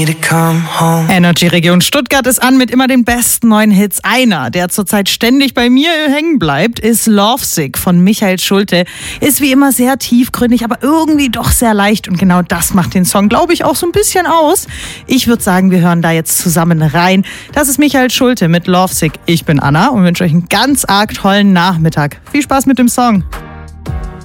Energy Region Stuttgart ist an mit immer den besten neuen Hits. Einer, der zurzeit ständig bei mir hängen bleibt, ist Lovesick von Michael Schulte. Ist wie immer sehr tiefgründig, aber irgendwie doch sehr leicht. Und genau das macht den Song, glaube ich, auch so ein bisschen aus. Ich würde sagen, wir hören da jetzt zusammen rein. Das ist Michael Schulte mit Lovesick. Ich bin Anna und wünsche euch einen ganz arg tollen Nachmittag. Viel Spaß mit dem Song.